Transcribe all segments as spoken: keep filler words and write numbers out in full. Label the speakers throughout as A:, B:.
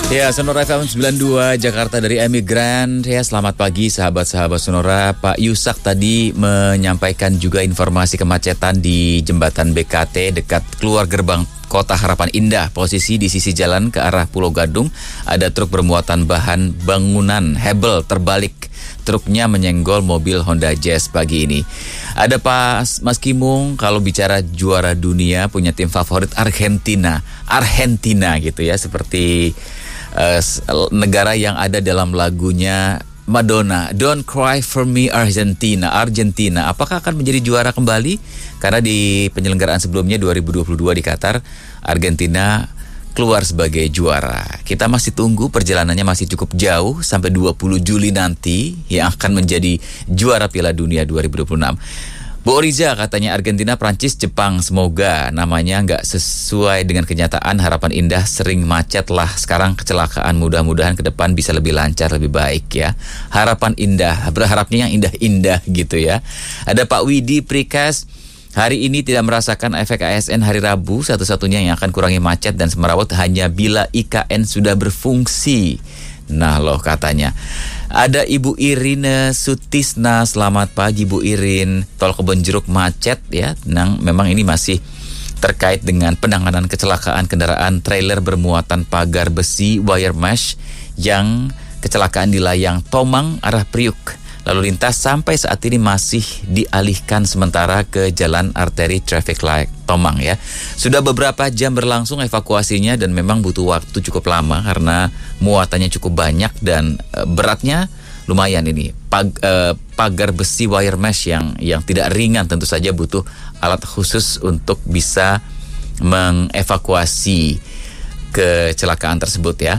A: Ya, Sonora F M sembilan puluh dua Jakarta dari Emigran. Ya, selamat pagi sahabat-sahabat Sonora. Pak Yusak tadi menyampaikan juga informasi kemacetan di jembatan B K T dekat keluar gerbang Kota Harapan Indah. Posisi di sisi jalan ke arah Pulau Gadung ada truk bermuatan bahan bangunan hebel terbalik. Truknya menyenggol mobil Honda Jazz pagi ini. Ada Pak Mas Kimung, kalau bicara juara dunia punya tim favorit Argentina. Argentina gitu ya, seperti uh, negara yang ada dalam lagunya Madonna, Don't Cry For Me Argentina. Argentina, apakah akan menjadi juara kembali? Karena di penyelenggaraan sebelumnya dua ribu dua puluh dua di Qatar, Argentina keluar sebagai juara. Kita masih tunggu, perjalanannya masih cukup jauh sampai dua puluh Juli nanti yang akan menjadi juara Piala Dunia dua ribu dua puluh enam. Bu Oriza katanya Argentina, Prancis, Jepang, semoga namanya nggak sesuai dengan kenyataan. Harapan Indah sering macet lah sekarang, kecelakaan, mudah-mudahan ke depan bisa lebih lancar, lebih baik ya. Harapan Indah, berharapnya yang indah-indah gitu ya. Ada Pak Widi Prikas, hari ini tidak merasakan efek A S N hari Rabu, satu-satunya yang akan kurangi macet dan semerawut hanya bila I K N sudah berfungsi. Nah loh katanya. Ada Ibu Irine Sutisna, selamat pagi Bu Irin. Tol Kebonjeruk macet ya. Nah, memang ini masih terkait dengan penanganan kecelakaan kendaraan trailer bermuatan pagar besi wire mesh yang kecelakaan di layang Tomang arah Priuk. Lalu lintas sampai saat ini masih dialihkan sementara ke jalan arteri traffic light Tomang ya. Sudah beberapa jam berlangsung evakuasinya dan memang butuh waktu cukup lama karena muatannya cukup banyak dan e, beratnya lumayan ini. Pag, e, pagar besi wire mesh yang yang tidak ringan, tentu saja butuh alat khusus untuk bisa mengevakuasi kecelakaan tersebut ya.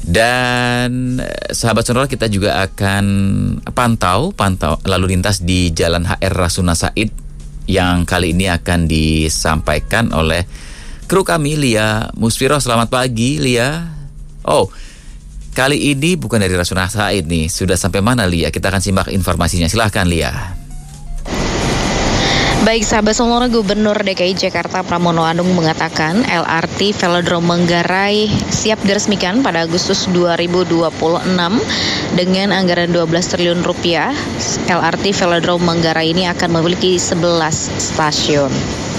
A: Dan sahabat Sonora, kita juga akan pantau pantau lalu lintas di Jalan H R Rasuna Said yang kali ini akan disampaikan oleh kru kami Lia Musfiro. Selamat pagi Lia. Oh, kali ini bukan dari Rasuna Said nih. Sudah sampai mana Lia? Kita akan simak informasinya. Silahkan Lia.
B: Baik sahabat Sonora, Gubernur D K I Jakarta Pramono Anung mengatakan L R T Velodrome Manggarai siap diresmikan pada Agustus dua ribu dua puluh enam dengan anggaran dua belas triliun rupiah. L R T Velodrome Manggarai ini akan memiliki sebelas stasiun.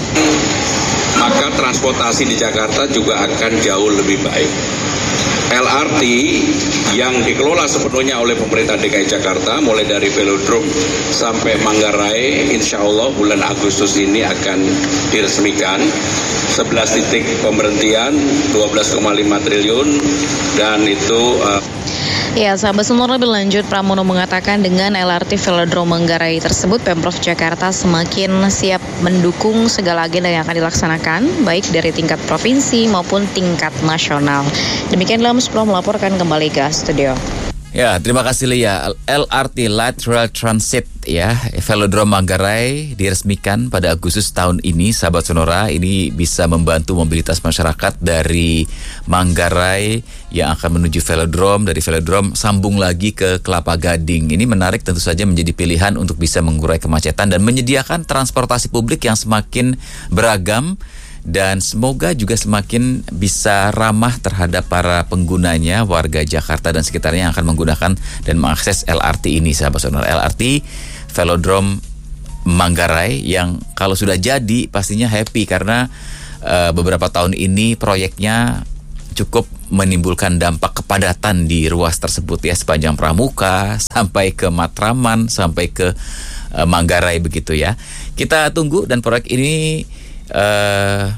C: Maka transportasi di Jakarta juga akan jauh lebih baik. L R T yang dikelola sepenuhnya oleh pemerintah D K I Jakarta mulai dari Velodrome sampai Manggarai, insya Allah bulan Agustus ini akan diresmikan. sebelas titik pemberhentian, dua belas koma lima triliun, dan itu uh,
B: Ya, sahabat Sonora, lebih lanjut Pramono mengatakan dengan L R T Velodrome Manggarai tersebut Pemprov Jakarta semakin siap mendukung segala agenda yang akan dilaksanakan baik dari tingkat provinsi maupun tingkat nasional. Demikian Lia Musfiro melaporkan kembali ke studio.
A: Ya, terima kasih Lia. L R T Light Rail Transit ya, Velodrome Manggarai diresmikan pada Agustus tahun ini. Sahabat Sonora, ini bisa membantu mobilitas masyarakat dari Manggarai yang akan menuju Velodrome, dari Velodrome sambung lagi ke Kelapa Gading. Ini menarik, tentu saja menjadi pilihan untuk bisa mengurai kemacetan dan menyediakan transportasi publik yang semakin beragam dan semoga juga semakin bisa ramah terhadap para penggunanya, warga Jakarta dan sekitarnya yang akan menggunakan dan mengakses L R T ini, sahabat Sonora. L R T Velodrome Manggarai yang kalau sudah jadi pastinya happy karena uh, beberapa tahun ini proyeknya cukup menimbulkan dampak kepadatan di ruas tersebut ya, sepanjang Pramuka sampai ke Matraman sampai ke uh, Manggarai begitu ya. Kita tunggu, dan proyek ini Uh,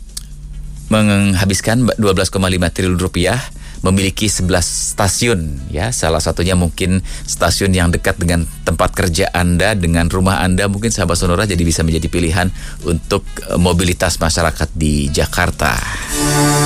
A: menghabiskan dua belas koma lima triliun rupiah, memiliki sebelas stasiun ya. Salah satunya mungkin stasiun yang dekat dengan tempat kerja Anda, dengan rumah Anda, mungkin sahabat Sonora, jadi bisa menjadi pilihan untuk uh, mobilitas masyarakat di Jakarta.